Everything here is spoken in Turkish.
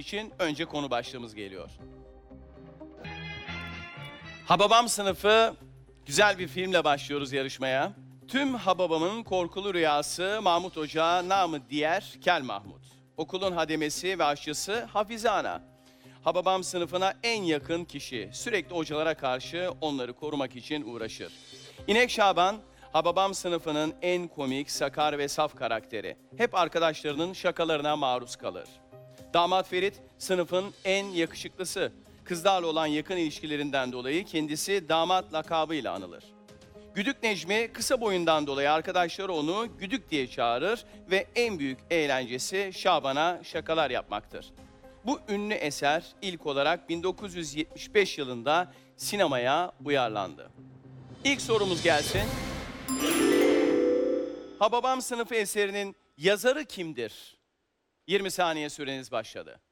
için önce konu başlığımız geliyor. Hababam sınıfı güzel bir filmle başlıyoruz yarışmaya. Tüm Hababam'ın korkulu rüyası Mahmut Hoca, namı diğer Kel Mahmut. Okulun hademesi ve aşçısı Hafize Ana. Hababam sınıfına en yakın kişi, sürekli hocalara karşı onları korumak için uğraşır. İnek Şaban, Hababam sınıfının en komik, sakar ve saf karakteri. Hep arkadaşlarının şakalarına maruz kalır. Damat Ferit, sınıfın en yakışıklısı. Kızlarla olan yakın ilişkilerinden dolayı kendisi damat lakabıyla anılır. Güdük Necmi kısa boyundan dolayı arkadaşları onu Güdük diye çağırır ve en büyük eğlencesi Şaban'a şakalar yapmaktır. Bu ünlü eser ilk olarak 1975 yılında sinemaya uyarlandı. İlk sorumuz gelsin. Hababam sınıfı eserinin yazarı kimdir? 20 saniye süreniz başladı.